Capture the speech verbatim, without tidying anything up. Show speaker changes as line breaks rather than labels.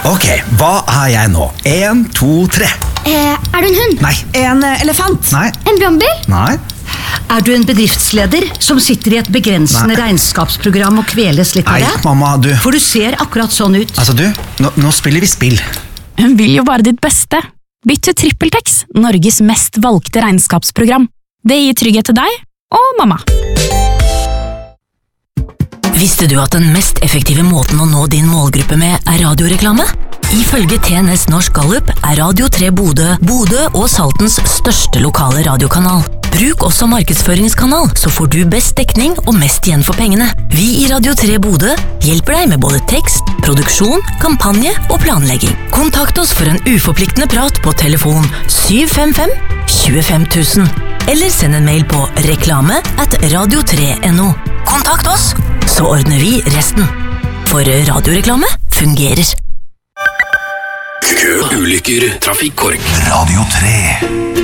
Ok, hva er jeg nå? En, to, tre.
Eh, er du en hund?
Nei.
En eh, elefant.
Nei.
En brannbil?
Nei.
Er du en bedriftsleder som sitter i et begrensende
Nei.
regnskapsprogram og kveles litt av
Nei,
det?
mamma, du.
For du ser akkurat sånn ut.
Altså, du, nå, nå spiller vi spill.
Hun vil jo bare ditt beste. Bytt til TrippelTex, Norges mest valgte regnskapsprogram. Det gir trygghet til deg og mamma.
Visste du at den mest effektive måten å nå din målgruppe med er radioreklame? Ifølge T N S Norsk Gallup er Radio tre Bodø, Bodø og Saltens største lokale radiokanal. Bruk også markedsføringskanal, så får du best dekning og mest igjen for pengene. Vi i Radio tre Bodø hjelper deg med både tekst, produksjon, kampanje og planlegging. Kontakt oss for en uforpliktende prat på telefon syv fem fem, to fem tusen, eller send en mail på reklame at radio tre punktum no. Kontakt oss, så ordner vi resten. For radioreklame fungerer.
Kø, ulykker, trafikkork.
Radio tre.